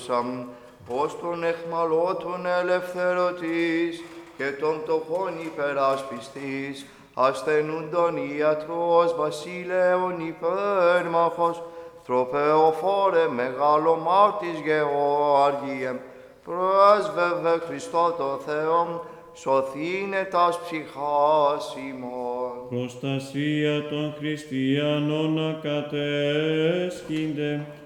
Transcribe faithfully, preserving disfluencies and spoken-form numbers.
Ιερούσαμ, ως τον εχμαλώτων ελευθερωτής και των πτωχών υπεράσπιστης, ασθενούντων ιατρός βασίλεων υπέρμαχος, τροπεοφόρε μεγάλο μάρτης Γεώργιε, πρέσβευε Χριστό το Θεό, σωθήνε τας ψυχάς ημών. Προστασία των χριστιανών ακατέσχυνται,